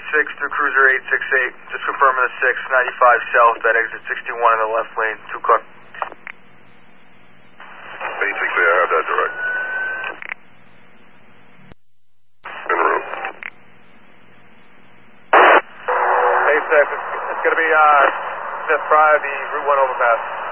6 through cruiser 868. Just confirming the 6, 95 south, that exit 61 in the left lane, 2 car. 868, I have that direct. En route. Hey, 6, it's going to be Smith Drive, the Route 1 overpass.